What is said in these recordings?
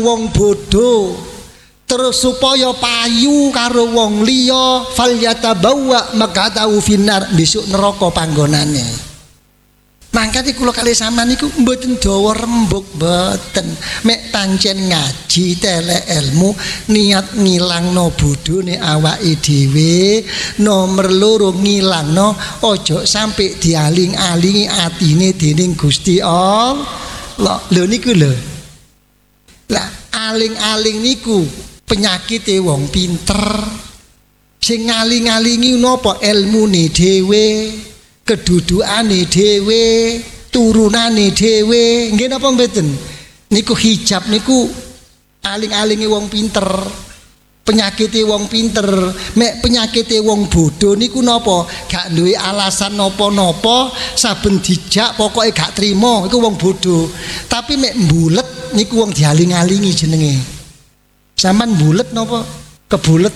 wong bodho terus supaya payu karo wong liya falyatabawa maq'adahu finnar besok neraka panggonane. Mangkane kula kalih sampean niku mboten dawa rembug mboten. Mek pancen ngaji telek ilmu niat ngilangno bodhone awake dhewe, nomor loro ngilangno aja sampai dialing-alingi atine dening Gusti Allah. Lho niku lho. Lah aling-aling niku penyakite wong pinter. Sing ngaling-alingi napa ilmune dhewe. Kedudukane dhewe, turunane dhewe, nggih napa mboten? Niku hijab niku aling-alingi wong pinter. Penyakite wong pinter, mek penyakite wong bodho niku napa? Gak duwe alasan napa-napa, saben dijak pokoke gak trima, iku wong bodho. Tapi mek mbulet niku wong dialing-alingi jenenge. Sampeyan mbulet napa? Kebulet.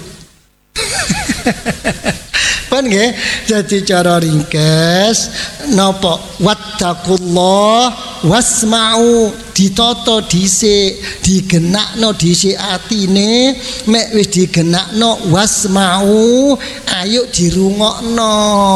Pun nggih, jadi cara ringkes napa wattaqullah wasma'u ditata dhisik, digenakno dhisik atine, mek wis digenakno wasma'u ayo dirungokno.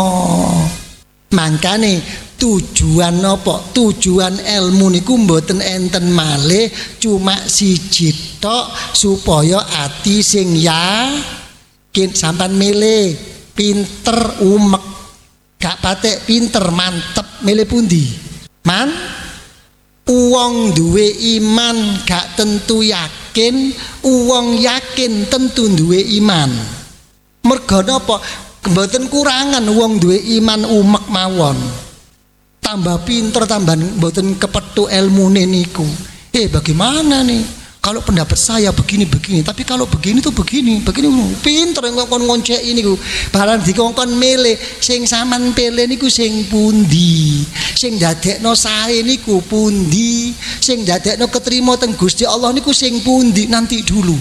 Mangkane tujuan napa? Tujuan ilmu niku mboten enten malih cuma siji tok supaya ati sing yakin sampean milih pinter umek gak patek pinter mantep milih pundi man uang duwe iman gak tentu yakin uang yakin tentu duwe iman mergo napa mboten kurangan uang duwe iman umek mawon tambah pinter tambah mboten kepethuk ilmune niku bagaimana nih kalau pendapat saya begini, tapi kalau begini tuh begini, pinter ngongkon ngoncek ini ku. Barang dikongkon milih, sing saman pilih niku sing pundi, sing dadekno sae niku pundi, sing dadekno ketrima teng Gusti Allah niku sing pundi, nanti dulu.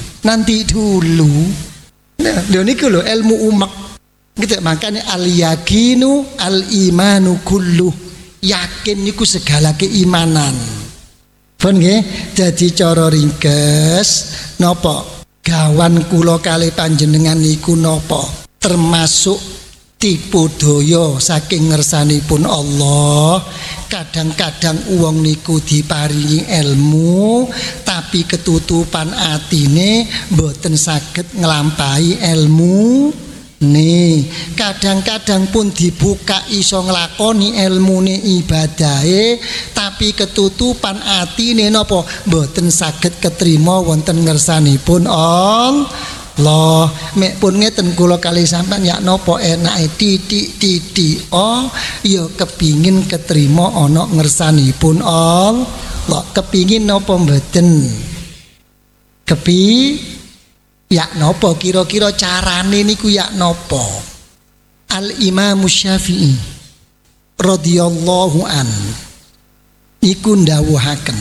Nah, lho niku lho ilmu umek. Gitu makanya al yakinu al imanu kullu. Yakin niku segala keimanan. Pun nggih, dadi cara ringkes napa gawan kula kalih panjenengan niku napa termasuk tipu daya saking ngersanipun Allah. Kadang-kadang uang niku diparingi ilmu tapi ketutupan atine mboten saged nglampahi ilmu nih. Kadang-kadang pun dibuka iso nglakoni ilmune ibadahe tapi ketutupan atine napa mboten saged ketrima wonten ngersanipun Allah. Mek pun ngeten kula kalih sampean ya napa enake titik ya kepingin ketrima ana ngersanipun Allah. Kepingin napa mboten? Ya nopo kira-kira carane niku ya nopo? Al Imam Syafi'i radhiyallahu an iku ndawuhaken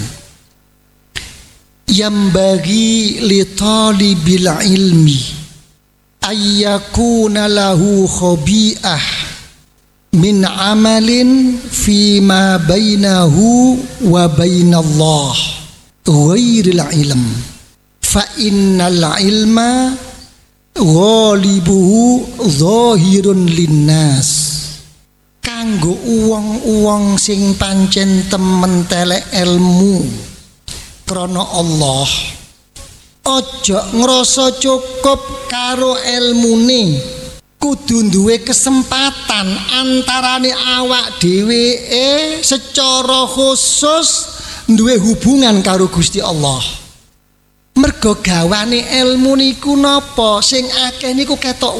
yambagi li talibil ilmi ayyakuna lahu khabi'ah min amalin fi ma bainahu wa bainallah ghairil ilm fa innal ilma ghalibuhu zahirun linnas. Kanggo uwong-uwong sing pancen temen telek ilmu krana Allah aja ngrasa cukup karo ilmune, kudu duwe kesempatan antarane awak dhewe secara khusus duwe hubungan karo Gusti Allah. Mergo gawane ilmu niku napa sing akeh niku ketok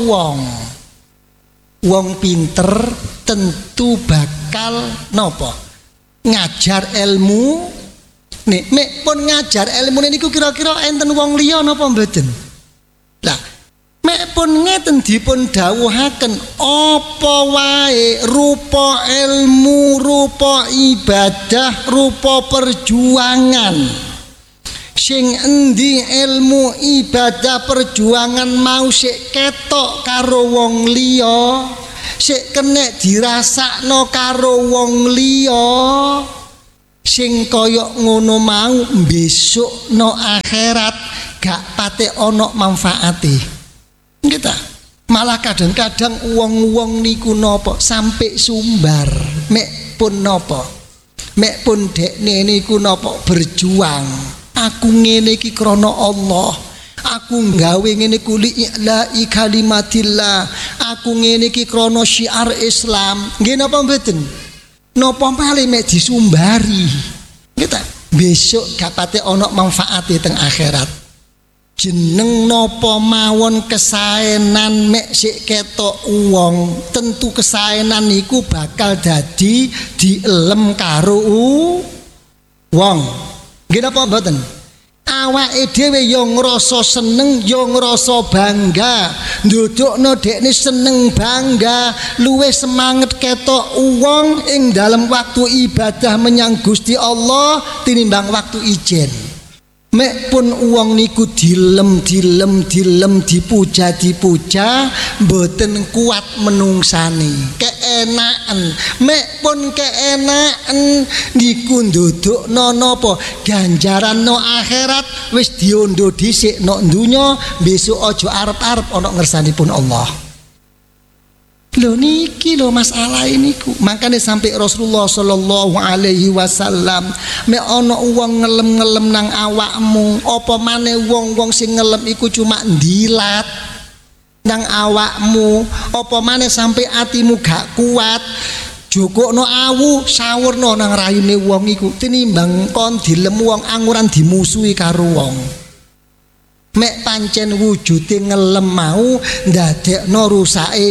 wong pinter tentu bakal napa ngajar ilmu nek pun ngajar ilmu niku kira-kira enten wong liya napa mboten. Lah mek pun ngeten dipun dawuhaken apa wae rupa ilmu, rupa ibadah, rupa perjuangan sing endi ilmu ibadah perjuangan mau sik ketok karo wong liya, sik kenek dirasakno karo wong liya, sing kaya ngono mau besok no akhirat gak pate ono manfaate. Kita malah kadang-kadang wong-wong niku nopo sampai sumbar mek pun nopo, mek pun dekne niku nopo berjuang. Aku ngene iki krana Allah, aku nggawe ngene kuli ila'i kalimatillah, aku ngene iki krana syiar Islam. Nggih napa mboten? Napa malih mek disumbari. Kita besok gak pate ono manfaate teng akhirat. Jeneng nopo mawon kesaenan mek sik ketok wong, tentu kesaenan niku bakal dadi dielem karo wong. Nggih napa mboten? Awake dhewe ya ngrasa seneng, ya ngrasa bangga. Ndudukno dekne seneng bangga, luwih semangat ketok wong ing dalam waktu ibadah menyang Gusti Allah tinimbang waktu ijen. Mek pun uang niku dilem dipuja mboten kuat menungsani keenakan. Mek pun keenakan niku ndudukno napa ganjaran no akhirat wis diondo dhisik no dunya, besok aja arep-arep ana ngersanipun Allah. Lho niki lho masalah niku. Makane sampai Rasulullah sallallahu alaihi wasallam mek ana wong ngelem-ngelem nang awakmu, apa maneh wong-wong sing ngelem iku cuma ndilat nang awakmu, apa maneh sampai atimu gak kuat, jokokno awu sawurno nang rayune wong iku tinimbang kon dilem wong anguran dimusuhi karo wong. Mek pancen wujude ngelem mau ndadekno rusake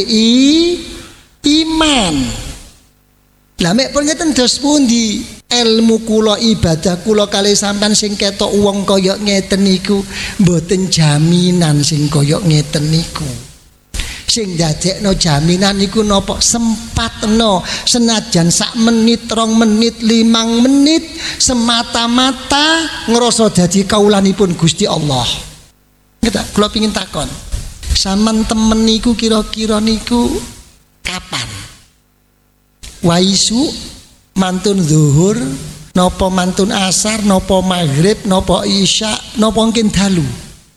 iman. Lah mek pun ngeten dos pundi ilmu kula ibadah kula kalih sampean sing ketok wong kaya ngeten niku mboten jaminan sing kaya ngeten niku. Sing ndadekno jaminan niku napa sempatno senajan sak menit, 2 menit, 5 menit semata-mata ngrasa dadi kaulanipun Gusti Allah. Kita kula pengin takon, sampean temen niku kira-kira niku kapan? Waisu, mantun zuhur, napa mantun asar, napa maghrib, napa isya, napa mungkin dalu.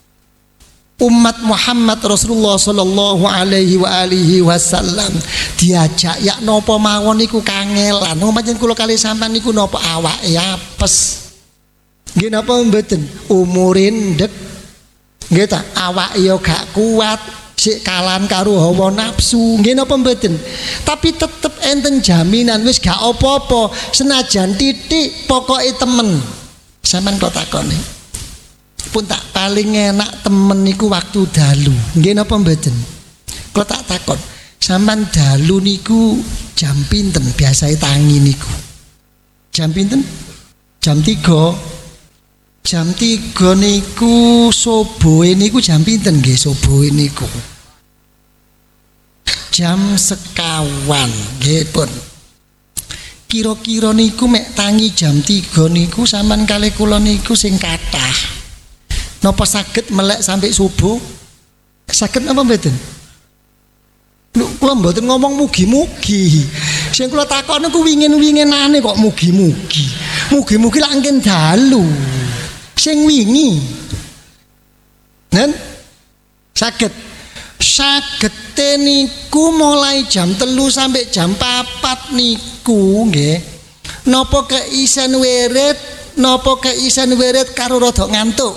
Umat Muhammad Rasulullah sallallahu alaihi wa alihi wasallam diajak ya napa mawon niku kangelan. Pancen kula kalih sampean niku napa awake apes. Nggih napa mboten? Umurin ndek nggih ta, awake ya gak kuat, sik kalan karo hawa nafsu. Nggih napa mboten? Tapi tetep enten jaminan wis gak apa-apa senajan titik pokoke temen. Sampeyan kok takoni. Pun tak paling enak temen niku waktu dalu. Nggih napa mboten? Kok tak takon, sampeyan dalu niku jam pinten biasae tangi niku? Jam pinten? Jam 3. Jam 3 niku subuhe niku jam pinten nggih subuhe niku? Jam 1 nggih pun. Kira-kira niku mek tangi jam 3 niku sampean kalih kula niku sing kathah. Napa saged melek sampai subuh? Saged apa mboten? Lho kula mboten ngomong mugi-mugi. Sing kula takon niku wingin-winginane kok mugi-mugi. Mugi-mugi lak engken dalu. Sing wingi nen saged niku mulai jam 3 sampai jam 4 niku nggih napa keisen wirid karo rada ngantuk.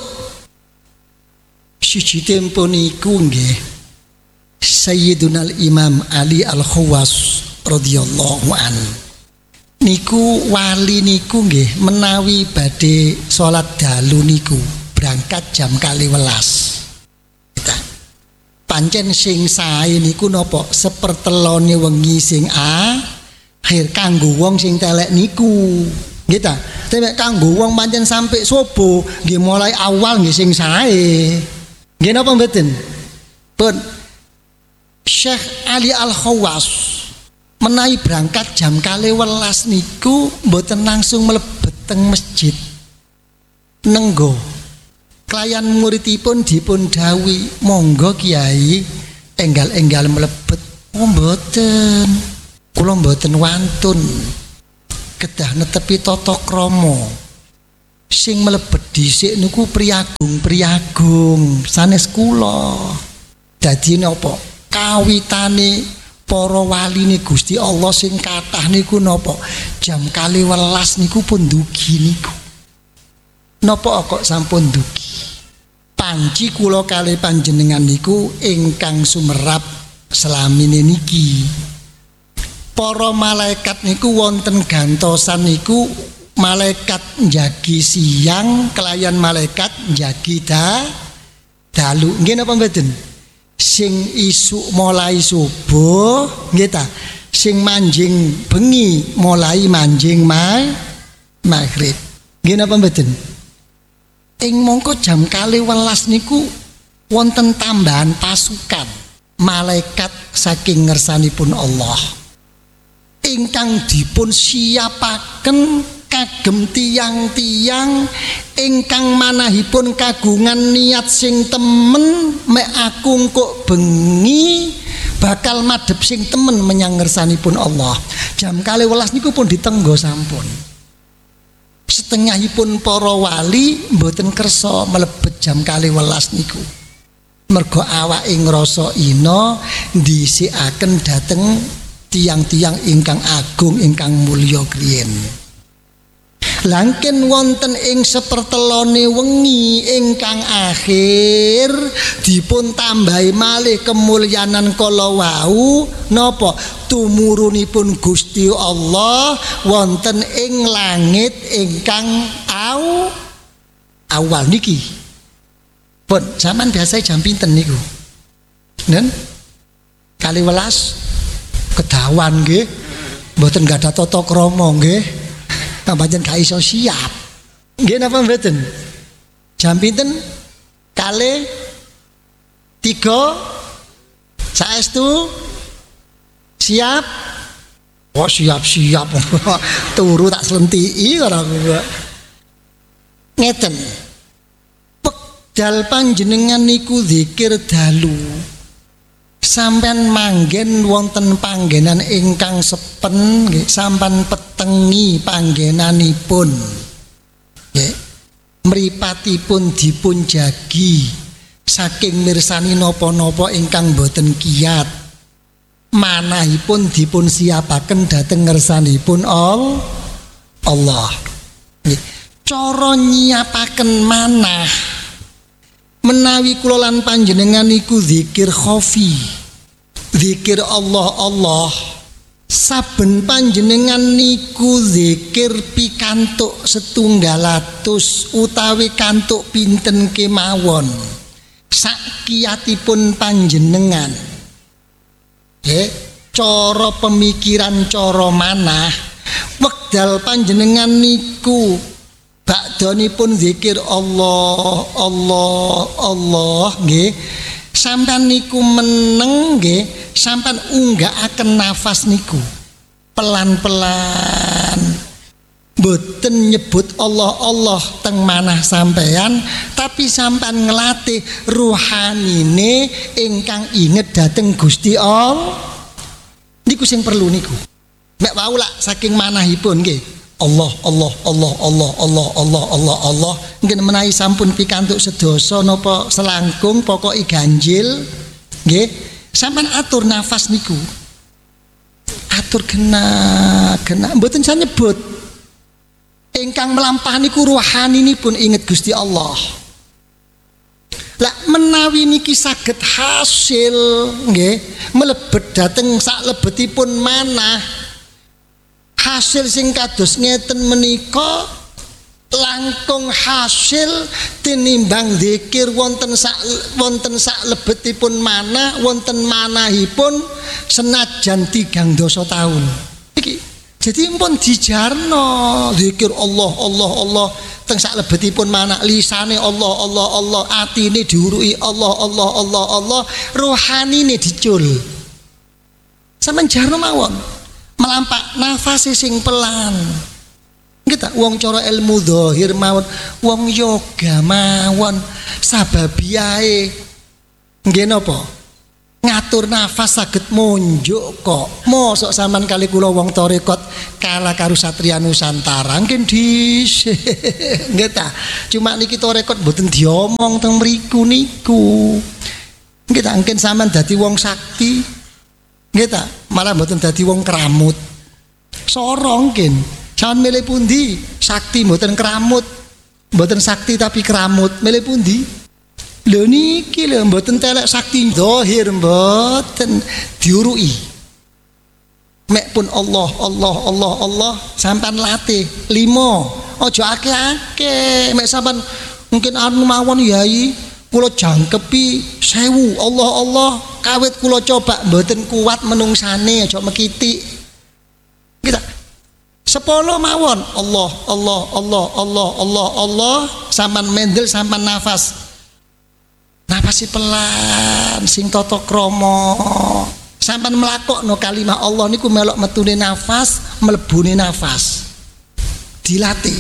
Siji tempo niku nggih Sayyidunal Imam Ali Al-Khawas radhiyallahu anhu niku wali niku nggih menawi badhe salat dalu niku berangkat jam 12. Kita pancen sing sae niku napa sepertelone wengi sing akhir kanggo wong sing telek niku. Nggih ta? Tapi kanggo wong pancen sampai subuh nggih mulai awal nggih sing sae. Nggih napa mboten? Pun Syekh Ali Al-Khawas menawi berangkat jam 12 niku mboten langsung mlebet teng masjid. Nenggo klayan muridipun dipun dawuhi, "Monggo Kiai enggal-enggal mlebet." Oh mboten. Kula mboten wantun. kedah netepi tata krama. Sing mlebet dhisik niku priagung sanes kula. Dadi napa? Kawitane para waline Gusti Allah sing kathah niku napa? Jam 12 niku pun dugi niku. Napa kok sampun dugi? Panci kula kalih panjenengan niku ingkang sumerap selamine niki. Para malaikat niku wonten gantosan niku malaikat njagi siang kelayan malaikat njagi dalu. Nggih napa mboten? Sing isuk mulai subuh nggih ta. Sing manjing bengi mulai manjing maghrib. Nggih napa mboten? Ing mongko jam 12 niku wonten tambahan pasukan malaikat saking ngersanipun Allah ingkang dipun siapaken kagem tiang-tiang ingkang manahipun kagungan niat sing temen mek aku kok bengi bakal madhep sing temen menyang ngersanipun Allah. Jam 12 niku pun ditenggo sampun. Setengahipun para wali mboten kersa mlebet jam 12 niku. Mergo awake ngrasa ina ndhisikaken dhateng tiang-tiang ingkang agung ingkang mulya kriyen. Langken wonten ing sepertelone wengi ingkang akhir dipun tambahi malih kemulyanan kala wau napa tumurunipun Gusti Allah wonten ing langit ingkang awal niki. Pun zaman biasa jam pinten niku? Nen 12 kedawan nggih, mboten gadah tata krama nggih. Pancen gak iso siap. Nggih napa mboten? Jam pinten? 2 3 saestu siap? Oh siap-siap. Turu tak slentiki karo aku. Ngeten. Wekdal panjenengan niku zikir dalu. Sampean manggen wonten panggenan ingkang sepen nggih sampan petengi panggenanipun nggih mripatipun dipun jagi saking mirsani napa-napa ingkang boten kiyat manahipun dipun siapaken dhateng ngersanipun Allah nggih cara nyiapaken manah menawi kula lan panjenengan niku zikir khafi zikir Allah saben panjenengan niku zikir pikantuk 100 utawi kantuk pinten kemawon sakiyatipun panjenengan nggih cara pemikiran cara manah wekdal panjenengan niku bakdanipun zikir Allah nggih sampean niku meneng nggih sampean unggakaken nafas niku pelan-pelan mboten nyebut Allah teng manah sampean tapi sampean ngelatih ruhanine ingkang inget dhateng Gusti Allah niku sing perlu niku mek wau lak saking manahipun nggih Allah nggih menawi sampun pikantuk sedasa napa selangkung pokoke ganjil nggih sampean atur nafas niku atur kena mboten saya nyebut ingkang melampahi niku ruhaninipun inget Gusti Allah lah menawi niki saged hasil nggih mlebet dhateng saklebetipun manah hasil sing kados ngeten menika langkung hasil tinimbang zikir wonten sak lebetipun manah wonten manahipun senajan 3 tahun iki jadi pun dijarno zikir Allah teng sak lebetipun manah lisane Allah atine diuruki Allah rohanine dicul sampeyan jarno mawon melampak nafas sing pelan kita wong cara ilmu zahir mawon wong yoga mawon sababiae nggih napa ngatur nafas saged monjuk kok. Mosok sampean kali kula wong tarekat kalah karo Satria Nusantara nggih dhisik. Nggih ta. Cuma niki tarekat mboten diomong teng mriku niku. Nggih ta, mungkin sampean dadi wong sakti. Nggih ta, malah mboten dadi wong kramut. Sorong mungkin. Sampeyan milih pundi? Sakti mboten kramut. Mboten sakti tapi kramut. Milih pundi? Lho niki lho mboten telek sakti zahir mboten diurui. Mek pun Allah sampean latih 5. Aja akeh-akeh. Mek sampean mungkin anu mawon yai kula jangkepi 1000 Allah kawit kula coba mboten kuat menungsane aja mekitik. Kita 10 mawon Allah sampean mendel sampean nafas pelan sing tata krama sampean mlakokno kalimat Allah niku melok metune nafas mlebune nafas dilatih.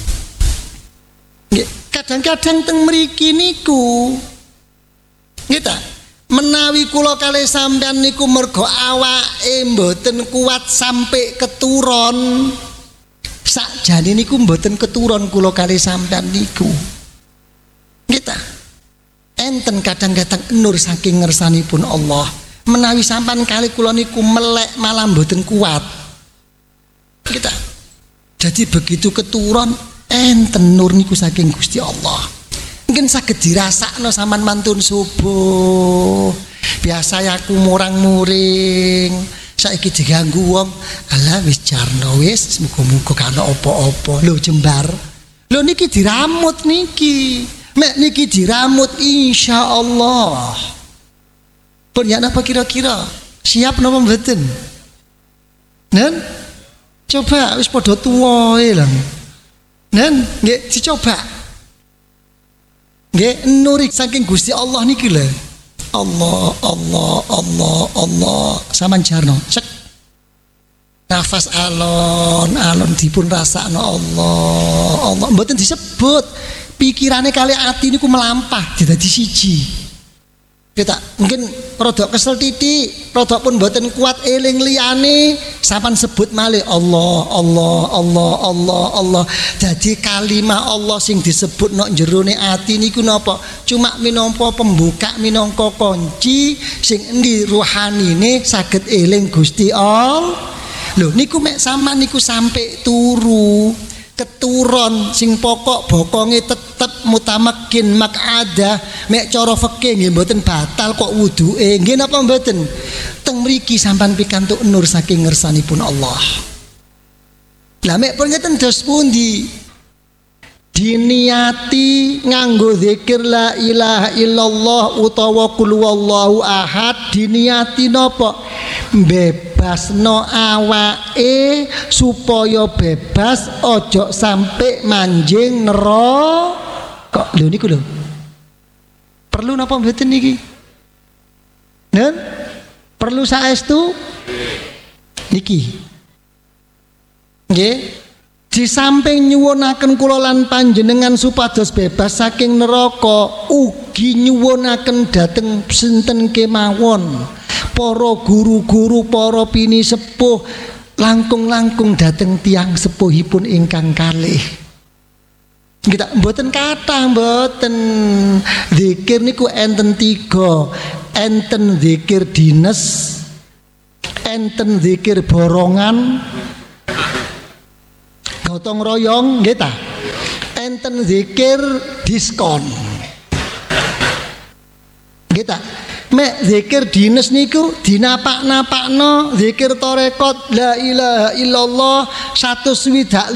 Nggih kadang-kadang teng mriki niku nggih ta menawi kula kalih sampean niku mergo awake mboten kuat sampai keturon sakjane niku mboten keturon kula kalih sampean niku nggih ta. Enten kadang-kadang nur saking ngersanipun Allah. Menawi sampan kali kula niku melek malah mboten kuat. Kita. Jadi begitu keturun enten nur niku saking Gusti Allah. Mungkin saged dirasakno sampean mantun subuh. Biasa aku murang-muring. Saiki diganggu wong, alah wis jarno wis muga-muga kana apa-apa. Lho jembar. Lho niki diramut niki. Mek niki diramut insyaallah. Pun ya napa kira-kira? Siap napa mboten? Nen? Coba wis padha tuwa e lho. Nen, nggih dicoba. Nggih nuri saking Gusti Allah niki lho. Allah. Saman jarno. Cek. Nafas alon dipun rasakno Allah. Mboten disebut. Pikirane kali ati niku melampah dadi siji. Kita mungkin rodok kesel titik, rodok pun mboten kuat eling liyane sampean sebut malih Allah. Jadi kalimat Allah sing disebut nok jerone ati niku napa? Cuma minangka pembuka, minangka kunci sing endi ruhanine saged eling Gusti Allah. Lho niku mek sampean niku sampai turu keturun sing pokok bokonge tetep mutamakin makada mek cara fikih nggih mboten batal kok wuduke nggih napa mboten teng mriki sampean pikantuk nur saking ngersanipun Allah. Lah mek pun ngeten dos pundi diniati nganggo zikir la ilaha illallah utawa qul huwallahu ahad diniati napa bebasno awake supaya bebas ojo sampai manjing neraka. Lho niku lho. Perlu napa mboten niki? Nen? Perlu saestu niki. Nggih. Di samping nyuwunaken kula lan panjenengan supados bebas saking neraka, ugi nyuwunaken dhateng sinten kemawon para guru-guru, para pini sepuh, langkung-langkung dhateng tiang sepuhipun ingkang kalih. Kita mboten kathah mboten. Zikir niku enten 3. Enten zikir dinas, enten zikir borongan, gotong royong nggih ta. Enten zikir diskon. Nggih ta. Mek zikir dinas niku dinapak-napakno zikir tarekat la ilaha illallah 125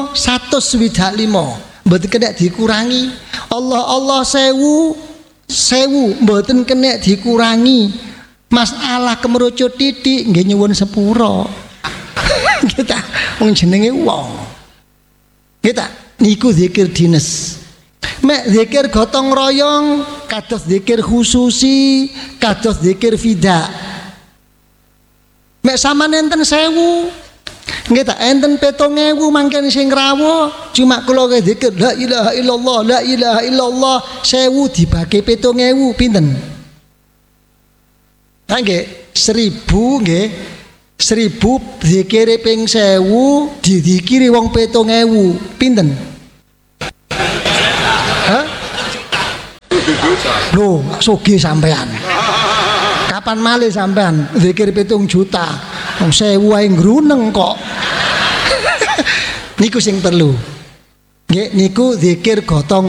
mboten kena dikurangi. Allah 1000 mboten kena dikurangi. Masalah kemerucut titik nggih nyuwun sepuro. Kita wong jenenge wong. Kita niku zikir dinas. Mek zikir gotong royong kados zikir khususi, kados zikir fida. Mek sampean enten 1000, nggih ta enten 7000 mangken sing rawuh cuma kula zikir la ilaha illallah 1000 dibagi 7000 pinten? Nah nggih 1000 nggih 1000 dikire ping 1000 didikiri wong 7000 pinten? Hah? Loh, sugih sampean. Kapan malih sampean zikir 7 juta? Wong 1000 ae gruneng kok. Niku sing perlu. Nggih niku zikir gotong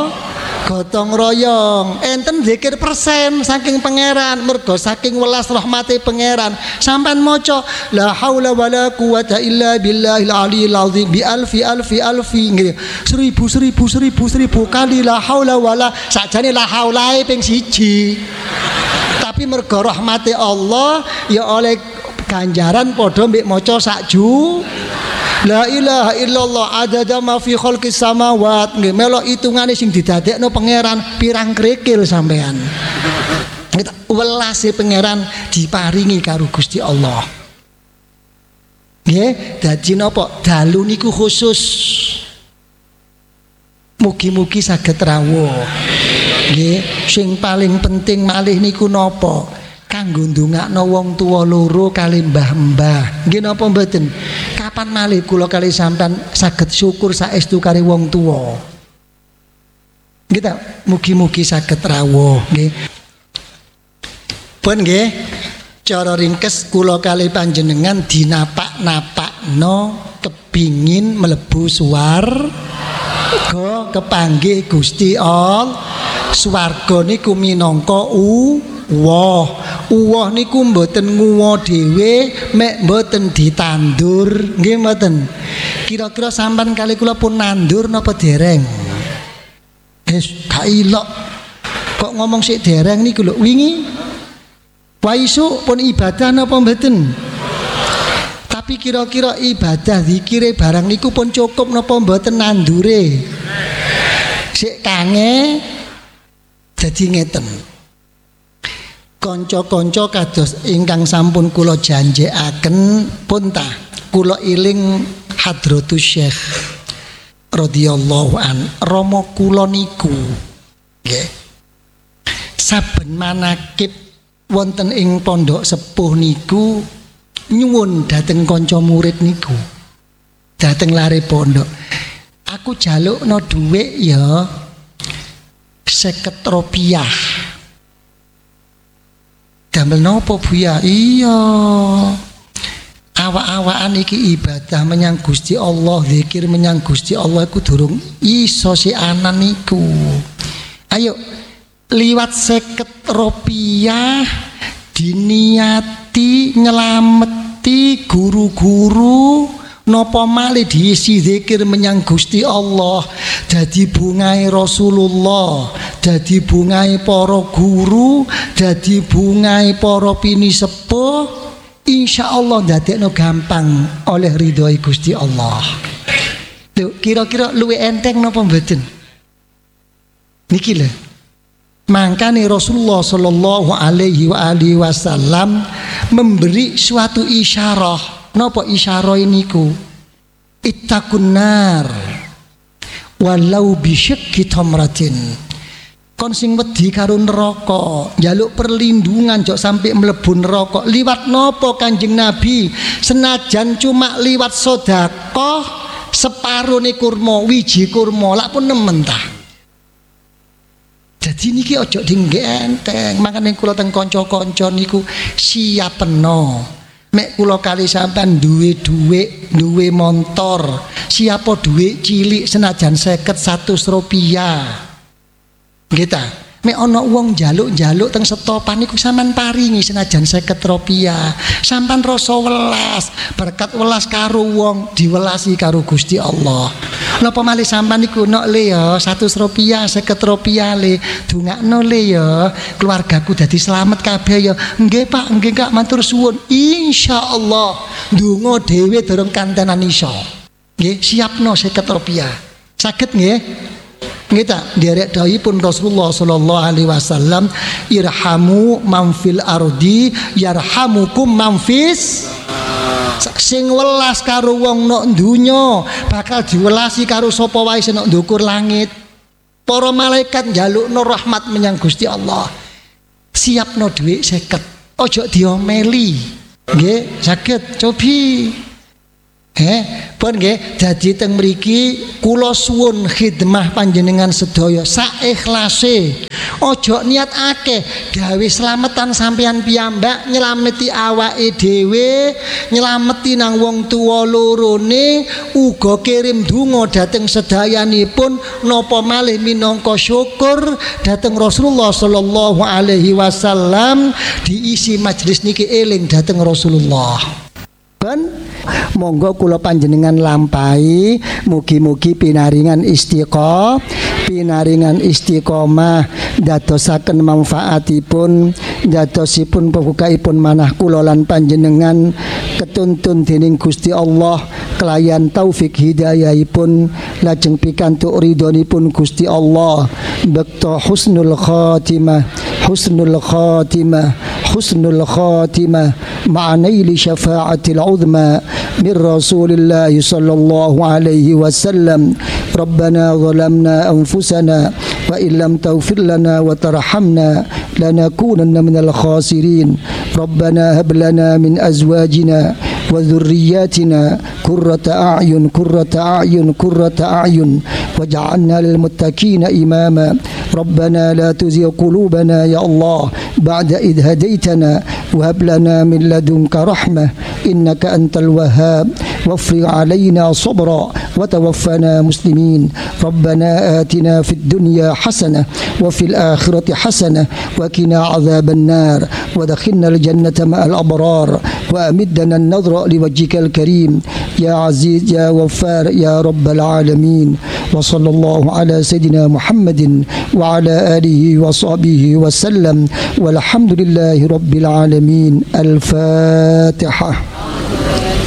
royong. Enten zikir persen saking pangeran, mergo saking welas rahmate pangeran. Sampean maca la haula wala quwata illa billahil aliyil azim bi alfi nggih. 1000 kali la haula wala, sakjane la haulae ping 1. Tapi mergo rahmate Allah ya oleh ganjaran padha mbek maca sakju. La ilaha illallah adada ma fi khalqis samawat nggih melok hitungane sing didadekno pangeran pirang krikil sampean. Welase pangeran diparingi karo Gusti Allah. Nggih, dadi napa? Dalu niku khusus. Mugi-mugi saged rawuh. Nggih, sing paling penting malih niku napa? Kanggo ndongakno wong tuwa loro kali mbah-mbah. Nggih napa mboten? Kapan malih kula kali sampean saged syukur saestu kali wong tuwa. Kita mugi-mugi saged rawuh nggih. Pun nggih, cara ringkes kula kali panjenengan dinapak-napakno kepingin mlebu swarga kepanggih Gusti Allah. Swarga niku minangka uwah niku mboten nguwa dhewe mek mboten ditandur nggih mboten. Kira-kira sampean kali kula pun nandur napa dereng? Gak ilok kok ngomong sik dereng niku lho. Wingi waisu pun ibadah napa mboten? Tapi kira-kira ibadah zikire barang niku pun cukup napa mboten nandure? Sik kange dadi ngeten. Kanca-kanca kados ingkang sampun kula janjekaken pun tah kula iling Hadratus Syekh radhiyallahu an rama kula niku nggih saben manakib wonten ing pondok sepuh niku nyuwun dhateng kanca murid niku dhateng lare pondok aku jalukno dhuwit ya 50 rupiah. Damel nopo Buya? Iya. Awak-awakan iki ibadah menyang Gusti Allah, zikir menyang Gusti Allah iku durung iso si anan niku. Ayo liwat 50 rupiah diniati nyelameti guru-guru napa malih diisi zikir menyang Gusti Allah, dadi bungae Rasulullah, dadi bungae para guru, dadi bungae para pinisepuh, insyaallah ndadekno gampang oleh ridhoi Gusti Allah. Lho, kira-kira luwih enteng napa mboten? Niki lho. Mangkane Rasulullah sallallahu alaihi wasallam memberi suatu isyarah. Napa isyarah niku? Ittaqun nar walau bisyikki tamratin. Kon sing wedi karo neraka, njaluk perlindungan jok sampai mlebu neraka. Liwat napa Kanjeng Nabi? Senajan cuma liwat sedekah separone kurma, wiji kurma, lak pun nemen ta. Jadi niki ojo dingge enteng. Makane kula teng kanca-kanca niku siapeno. Mek kula kali sampean duwe dhuwit, duwe montor, siapa dhuwit cilik senajan 50-100 rupiah. Nggih ta? Mek ana wong njaluk-njaluk teng setopan niku sampean paringi senajan 50 rupiah. Sampean rasa welas, berkat welas karo wong diwelasi karo Gusti Allah. Napa malih sampean niku nok le ya 100 rupiah, 50 rupiah le, dongakno le ya keluargaku dadi slamet kabeh ya. Nggih Pak, nggih Kak, matur suwun. Insyaallah ndonga dhewe durung kantenan iso. Nggih, siapno 50 rupiah. Saged nggih? Nggih ta, derek dawuhipun Rasulullah sallallahu alaihi wasallam, irhamu man fil ardi yarhamukum man fis. Sing welas karo wong nok donya bakal diwelasi karo sapa wae sing nok ndukur langit. Para malaikat njalukno rahmat menyang Gusti Allah. Siapno dhuwit 50. ojo diomeli. Nggih, saged cobi. Pun nggih, dadi teng mriki kula suwun khidmah panjenengan sedaya saikhlase. Ojo niat akeh gawe slametan sampean piyambak, nyelameti awake dhewe, nyelameti nang wong tuwa lorone, uga kirim donga dhateng sedayanipun napa malih minangka syukur dhateng Rasulullah sallallahu alaihi wasallam, diisi majelis niki eling dhateng Rasulullah. Monggo kula panjenengan lampahi, mugi-mugi pinaringan istiqomah dadosaken manfaatipun, dadosipun pembukaipun manah kula lan panjenengan ketuntun dening Gusti Allah kelayan taufik hidayahipun lajeng pikantuk ridhonipun Gusti Allah bekto husnul khatimah ma'anaili syafa'atil uzma min Rasulillah sallallahu alaihi wasallam. Rabbana zalamna anfusana wa illam taghfir lana wa tarhamna lanakunanna minal khasirin. Rabbana hab lana min azwajina wa dhurriyyatina qurrata a'yun waj'alna lil muttaqina imama. Rabbana la tuzigh qulubana ya Allah ba'da idh hadaitana wa hab lana min ladunka rahmah innaka antal wahhab wafrig 'alaina sabra wa tawaffana muslimin. Rabbana atina fid dunya hasanah wa fil akhirati hasanah wa qina 'adzaban nar wa adkhilna al jannata ma'al abrar wa amiddana an-nadhra liwajhikal karim ya aziz ya ghaffar ya rabbal alamin. Wa sallallahu ala sayidina Muhammadin wa ala alihi wa sahbihi wa sallam walhamdulillahi rabbil alamin. Al-Fatihah.